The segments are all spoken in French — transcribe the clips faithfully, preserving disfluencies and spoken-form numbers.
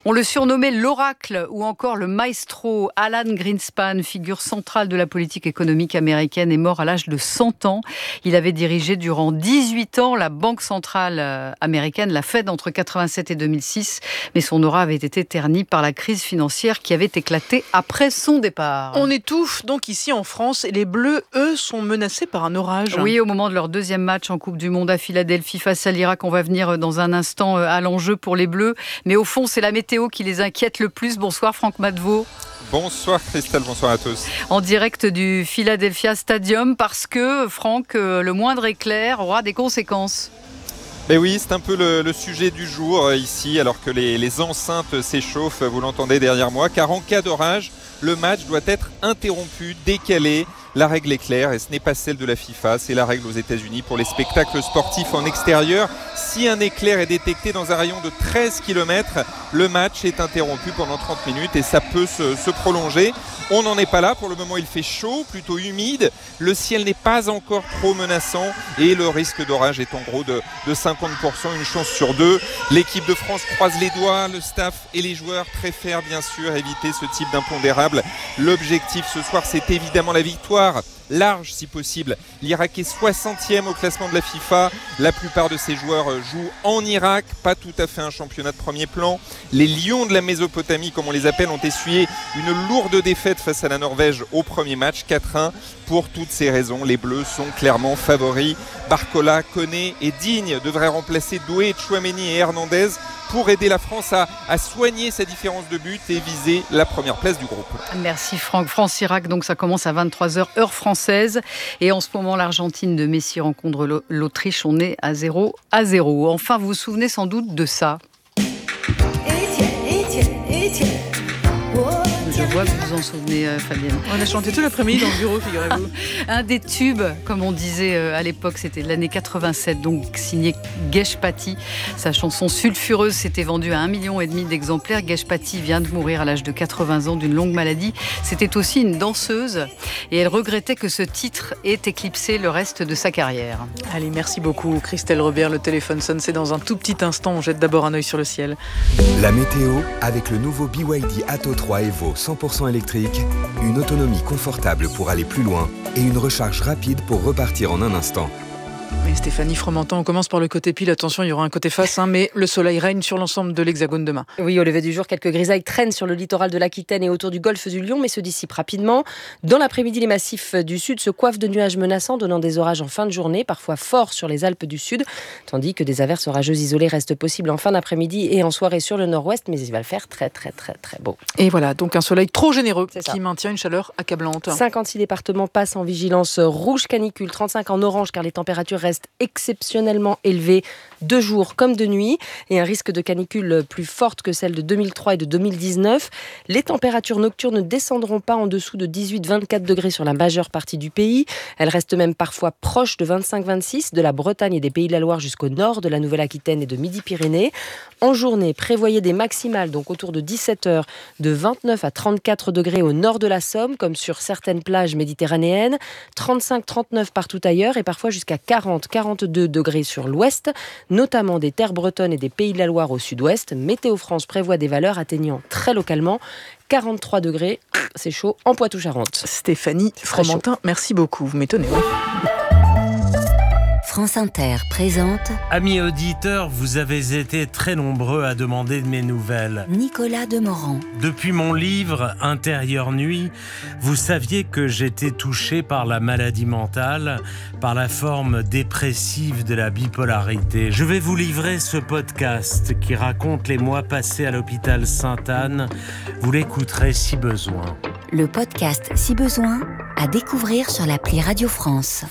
On le surnommait l'oracle ou encore le maestro. Alan Greenspan, figure centrale de la politique économique américaine, est mort à l'âge de cent ans. Il avait dirigé durant dix-huit ans la Banque centrale américaine, la Fed, entre quatre-vingt-sept et deux mille six. Mais son aura avait été ternie par la crise financière qui avait éclaté après son départ. On étouffe donc ici en France et les Bleus, eux, sont menacés par un orage. Oui, au moment de leur deuxième match en Coupe du Monde à Philadelphie face à l'Irak. On va venir dans un instant à l'enjeu pour les Bleus. Mais au fond, c'est la météo qui les inquiète le plus. Bonsoir Franck Madevaux. Bonsoir Christelle, bonsoir à tous. En direct du Philadelphia Stadium parce que, Franck, le moindre éclair aura des conséquences. Ben oui, c'est un peu le, le sujet du jour euh, ici, alors que les, les enceintes s'échauffent, vous l'entendez derrière moi, car en cas d'orage, le match doit être interrompu, décalé. La règle est claire et ce n'est pas celle de la FIFA, c'est la règle aux États-Unis pour les spectacles sportifs en extérieur. Si un éclair est détecté dans un rayon de treize kilomètres, le match est interrompu pendant trente minutes et ça peut se, se prolonger. On n'en est pas là, pour le moment il fait chaud, plutôt humide, le ciel n'est pas encore trop menaçant et le risque d'orage est en gros de, de cinquante pour cent, une chance sur deux. L'équipe de France croise les doigts, le staff et les joueurs préfèrent bien sûr éviter ce type d'impondérable. L'objectif ce soir, c'est évidemment la victoire, large si possible. L'Irak est soixantième au classement de la FIFA. La plupart de ses joueurs jouent en Irak, pas tout à fait un championnat de premier plan. Les Lions de la Mésopotamie, comme on les appelle, ont essuyé une lourde défaite face à la Norvège au premier match, quatre un. Pour toutes ces raisons, les Bleus sont clairement favoris. Barcola, Koné et Digne devraient remplacer Doué, Tchouaméni et Hernandez pour aider la France à, à soigner sa différence de but et viser la première place du groupe. Merci Franck. France-Irak, donc ça commence à vingt-trois heures, heure française. Et en ce moment, l'Argentine de Messi rencontre l'Autriche. On est à zéro à zéro. Enfin, vous vous souvenez sans doute de ça. Je vois que vous vous en souvenez, euh, Fabienne. On a chanté tout l'après-midi dans le bureau, figurez-vous. Un des tubes, comme on disait euh, à l'époque, c'était l'année quatre-vingt-sept, donc signé Geshpati. Sa chanson Sulfureuse s'était vendue à un million et demi d'exemplaires. Geshpati vient de mourir à l'âge de quatre-vingts ans d'une longue maladie. C'était aussi une danseuse et elle regrettait que ce titre ait éclipsé le reste de sa carrière. Allez, merci beaucoup Christelle Robert. Le téléphone sonne, c'est dans un tout petit instant. On jette d'abord un œil sur le ciel. La météo avec le nouveau B Y D Atto trois Evo cent pour cent électrique, une autonomie confortable pour aller plus loin et une recharge rapide pour repartir en un instant. Et Stéphanie Fromentin, on commence par le côté pile. Attention, il y aura un côté face, hein, mais le soleil règne sur l'ensemble de l'Hexagone demain. Oui, au lever du jour, quelques grisailles traînent sur le littoral de l'Aquitaine et autour du golfe du Lion, mais se dissipent rapidement. Dans l'après-midi, les massifs du sud se coiffent de nuages menaçants, donnant des orages en fin de journée, parfois forts sur les Alpes du Sud, tandis que des averses orageuses isolées restent possibles en fin d'après-midi et en soirée sur le nord-ouest, mais il va le faire très très très très beau. Et voilà, donc un soleil trop généreux qui maintient une chaleur accablante. cinquante-six départements passent en vigilance rouge canicule, trente-cinq en orange car les températures restent exceptionnellement élevées de jour comme de nuit et un risque de canicule plus forte que celle de deux mille trois et de deux mille dix-neuf. Les températures nocturnes ne descendront pas en dessous de dix-huit à vingt-quatre degrés sur la majeure partie du pays. Elles restent même parfois proches de vingt-cinq à vingt-six de la Bretagne et des Pays de la Loire jusqu'au nord de la Nouvelle-Aquitaine et de Midi-Pyrénées. En journée, prévoyez des maximales, donc autour de dix-sept heures, de vingt-neuf à trente-quatre degrés au nord de la Somme, comme sur certaines plages méditerranéennes, trente-cinq à trente-neuf partout ailleurs et parfois jusqu'à quarante à quarante-deux degrés sur l'ouest, notamment des terres bretonnes et des Pays de la Loire au sud-ouest. Météo France prévoit des valeurs atteignant très localement quarante-trois degrés, c'est chaud, en Poitou-Charentes. Stéphanie Fromentin, merci beaucoup, vous m'étonnez. Oui. France Inter présente... Amis auditeurs, vous avez été très nombreux à demander de mes nouvelles. Nicolas Demorand. Depuis mon livre « Intérieure nuit », vous saviez que j'étais touché par la maladie mentale, par la forme dépressive de la bipolarité. Je vais vous livrer ce podcast qui raconte les mois passés à l'hôpital Sainte-Anne. Vous l'écouterez si besoin. Le podcast Si besoin, à découvrir sur l'appli Radio France.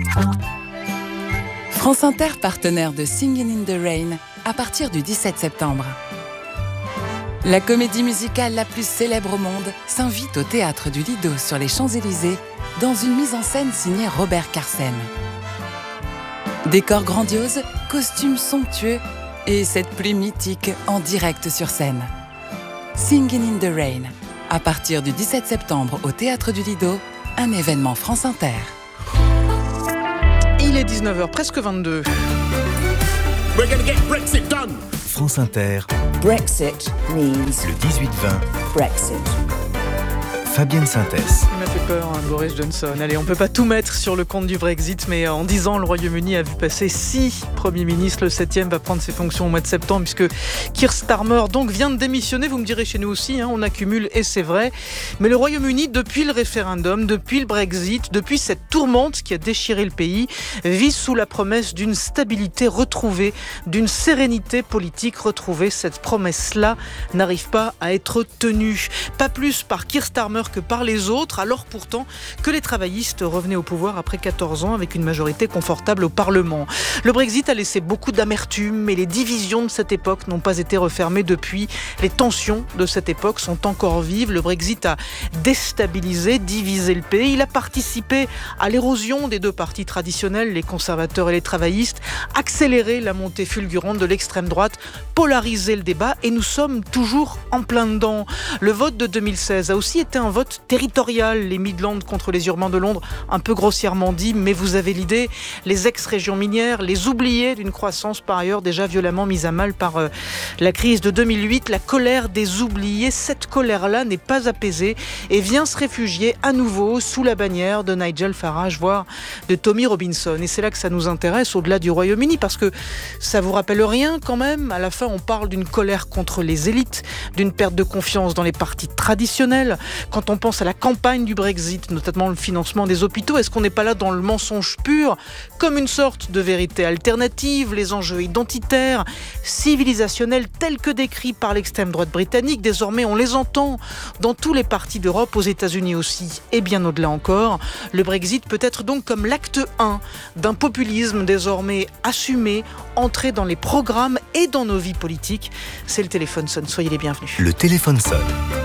France Inter, partenaire de Singin' in the Rain, à partir du dix-sept septembre. La comédie musicale la plus célèbre au monde s'invite au Théâtre du Lido sur les Champs-Élysées dans une mise en scène signée Robert Carsen. Décors grandioses, costumes somptueux et cette pluie mythique en direct sur scène. Singin' in the Rain, à partir du dix-sept septembre au Théâtre du Lido, un événement France Inter. Il est dix-neuf heures, presque vingt-deux. We're gonna get Brexit done. France Inter. Brexit means le dix-huit vingt. Brexit. Fabienne Synthèse. Il m'a fait peur, hein, Boris Johnson. Allez, on ne peut pas tout mettre sur le compte du Brexit, mais en dix ans, le Royaume-Uni a vu passer six premiers ministres. Le septième va prendre ses fonctions au mois de septembre, puisque Keir Starmer donc vient de démissionner. Vous me direz chez nous aussi, hein, on accumule, et c'est vrai. Mais le Royaume-Uni, depuis le référendum, depuis le Brexit, depuis cette tourmente qui a déchiré le pays, vit sous la promesse d'une stabilité retrouvée, d'une sérénité politique retrouvée. Cette promesse-là n'arrive pas à être tenue. Pas plus par Keir Starmer que par les autres, alors pourtant que les travaillistes revenaient au pouvoir après quatorze ans avec une majorité confortable au Parlement. Le Brexit a laissé beaucoup d'amertume, mais les divisions de cette époque n'ont pas été refermées depuis. Les tensions de cette époque sont encore vives. Le Brexit a déstabilisé, divisé le pays. Il a participé à l'érosion des deux partis traditionnels, les conservateurs et les travaillistes, accéléré la montée fulgurante de l'extrême droite, polarisé le débat, et nous sommes toujours en plein dedans. Le vote de deux mille seize a aussi été un vote territorial, les Midlands contre les urbains de Londres, un peu grossièrement dit, mais vous avez l'idée, les ex-régions minières, les oubliés d'une croissance par ailleurs déjà violemment mise à mal par euh, la crise de deux mille huit, la colère des oubliés. Cette colère-là n'est pas apaisée et vient se réfugier à nouveau sous la bannière de Nigel Farage, voire de Tommy Robinson. Et c'est là que ça nous intéresse au-delà du Royaume-Uni, parce que ça vous rappelle rien quand même. À la fin, on parle d'une colère contre les élites, d'une perte de confiance dans les partis traditionnels. Quand on pense à la campagne du Brexit, notamment le financement des hôpitaux, est-ce qu'on n'est pas là dans le mensonge pur, comme une sorte de vérité alternative, les enjeux identitaires, civilisationnels tels que décrits par l'extrême droite britannique, désormais on les entend dans tous les partis d'Europe, aux États-Unis aussi, et bien au-delà encore. Le Brexit peut être donc comme l'acte un d'un populisme désormais assumé, entré dans les programmes et dans nos vies politiques. C'est le téléphone sonne, soyez les bienvenus. Le téléphone sonne.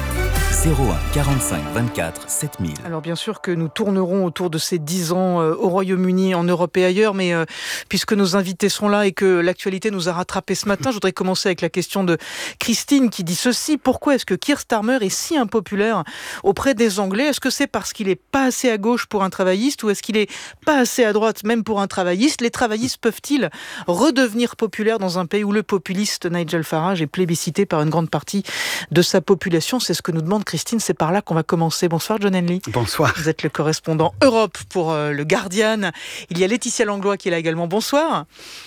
zéro un quarante-cinq vingt-quatre sept mille. Alors bien sûr que nous tournerons autour de ces dix ans euh, au Royaume-Uni, en Europe et ailleurs, mais euh, puisque nos invités sont là et que l'actualité nous a rattrapés ce matin, je voudrais commencer avec la question de Christine qui dit ceci: pourquoi est-ce que Keir Starmer est si impopulaire auprès des Anglais? Est-ce que c'est parce qu'il n'est pas assez à gauche pour un travailliste, ou est-ce qu'il n'est pas assez à droite même pour un travailliste? Les travaillistes peuvent-ils redevenir populaires dans un pays où le populiste Nigel Farage est plébiscité par une grande partie de sa population? C'est ce que nous demande Christine, c'est par là qu'on va commencer. Bonsoir John Henley. Bonsoir. Vous êtes le correspondant Europe pour euh, le Guardian. Il y a Laetitia Langlois qui est là également. Bonsoir.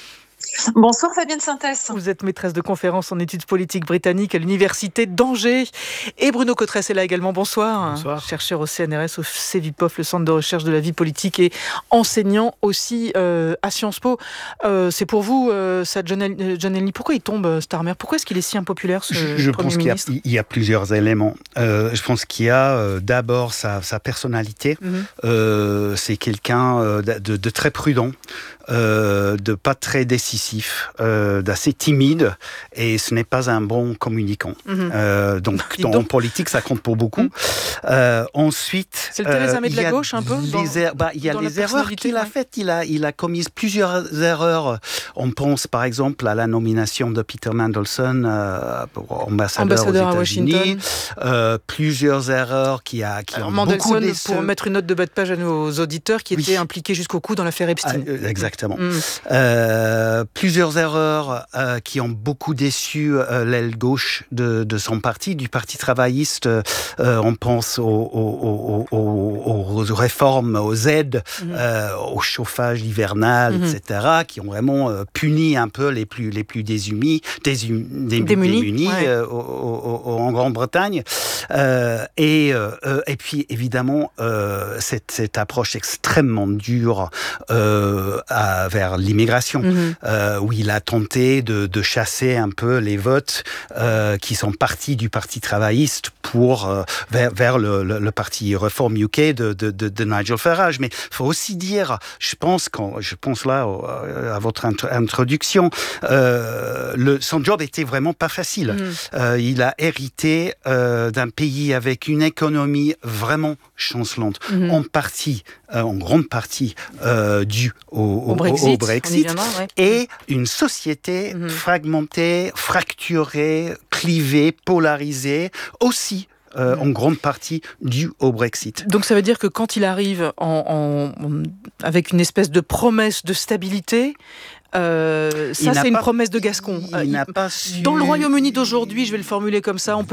Bonsoir Fabienne Synthèse. Vous êtes maîtresse de conférences en études politiques britanniques à l'université d'Angers. Et Bruno Cotresse est là également. Bonsoir. Bonsoir. Chercheur au C N R S, au C V I P O F, le Centre de recherche de la vie politique, et enseignant aussi euh, à Sciences Po. Euh, c'est pour vous, euh, ça, John Henley, pourquoi il tombe, Starmer? Pourquoi est-ce qu'il est si impopulaire, ce Je, je Premier pense qu'il y a, ministre? il y a plusieurs éléments. Euh, je pense qu'il y a euh, d'abord sa, sa personnalité. Mm-hmm. Euh, c'est quelqu'un euh, de, de très prudent. Euh, de pas très décisif, euh, d'assez timide, et ce n'est pas un bon communicant. Mmh. Euh, donc, dans, donc, en politique, ça compte pour beaucoup. Mmh. Euh, ensuite, c'est le Theresa May de la gauche un peu. Les dans, er- bah, il y a les erreurs qu'il ouais. a faites. Il a, il a commis plusieurs erreurs. On pense par exemple à la nomination de Peter Mandelson, euh, pour ambassadeur, ambassadeur aux États-Unis. Euh, plusieurs erreurs qui a qui Alors, ont Mandelson, beaucoup déçu. Pour mettre une note de bas de page à nos auditeurs, qui oui. était impliqué jusqu'au cou dans l'affaire Epstein. Ah, exactement. Mmh. Euh, plusieurs erreurs euh, qui ont beaucoup déçu euh, l'aile gauche de, de son parti, du Parti travailliste. Euh, on pense aux, aux, aux, aux, aux réformes, aux aides, mmh. euh, au chauffage hivernal, mmh. et cetera, qui ont vraiment euh, puni un peu les plus, les plus désunis, désum, dé, démunis, démunis ouais. euh, au, au, au, en Grande-Bretagne. Euh, et, euh, et puis, évidemment, euh, cette, cette approche extrêmement dure euh, à, vers l'immigration. Mmh. Euh, où il a tenté de, de chasser un peu les votes euh, qui sont partis du Parti travailliste pour, euh, vers, vers le, le, le Parti Reform U K de, de, de, de Nigel Farage. Mais il faut aussi dire, je pense, quand, je pense là à votre introduction, euh, le, son job était vraiment pas facile. Mmh. Euh, il a hérité euh, d'un pays avec une économie vraiment chancelante, mmh. en partie, euh, en grande partie, euh, due au, au, au Brexit. Au Brexit. Ouais. Et une société mmh. fragmentée, fracturée, clivée, polarisée, aussi euh, mmh. en grande partie due au Brexit. Donc ça veut dire que quand il arrive en, en, avec une espèce de promesse de stabilité, Euh, ça, c'est une pas, promesse de Gascon. Il, il n'a pas su... Dans le Royaume-Uni d'aujourd'hui, je vais le formuler comme ça, on peut